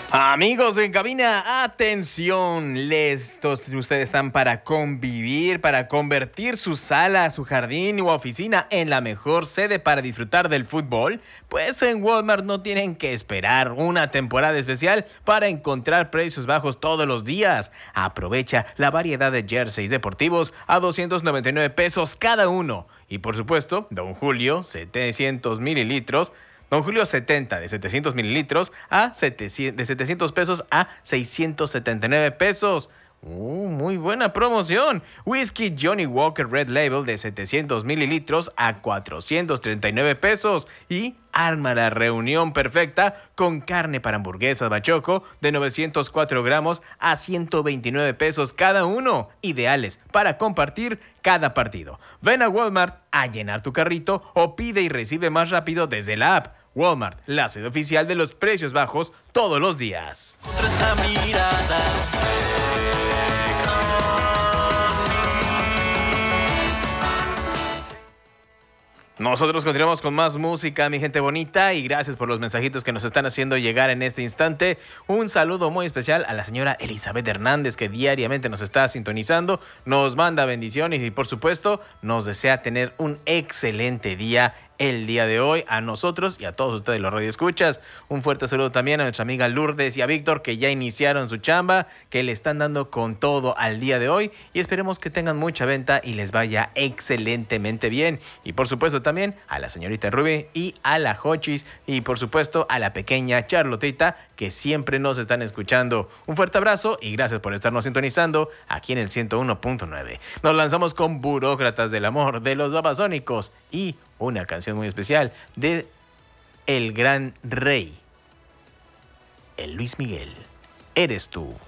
Amigos en cabina, atención, todos ustedes están para convivir, para convertir su sala, su jardín u oficina en la mejor sede para disfrutar del fútbol. Pues en Walmart no tienen que esperar una temporada especial para encontrar precios bajos todos los días. Aprovecha la variedad de jerseys deportivos a 299 pesos cada uno. Y por supuesto, Don Julio, 700 mililitros. Don Julio 70 de 700 mililitros de 700 pesos a 679 pesos. Muy buena promoción. Whisky Johnny Walker Red Label de 700 mililitros a 439 pesos. Y arma la reunión perfecta con carne para hamburguesas Bachoco de 904 gramos a 129 pesos cada uno. Ideales para compartir cada partido. Ven a Walmart a llenar tu carrito o pide y recibe más rápido desde la app. Walmart, la sede oficial de los precios bajos todos los días. Nosotros continuamos con más música, mi gente bonita, y gracias por los mensajitos que nos están haciendo llegar en este instante. Un saludo muy especial a la señora Elizabeth Hernández, que diariamente nos está sintonizando, nos manda bendiciones y por supuesto nos desea tener un excelente día el día de hoy, a nosotros y a todos ustedes los radioescuchas. Un fuerte saludo también a nuestra amiga Lourdes y a Víctor, que ya iniciaron su chamba, que le están dando con todo al día de hoy, y esperemos que tengan mucha venta y les vaya excelentemente bien. Y por supuesto también a la señorita Ruby y a la Jochis, y por supuesto a la pequeña Charlotita, que siempre nos están escuchando. Un fuerte abrazo y gracias por estarnos sintonizando aquí en el 101.9. Nos lanzamos con Burócratas del Amor de los Babasónicos y una canción muy especial de El Gran Rey, el Luis Miguel. Eres tú.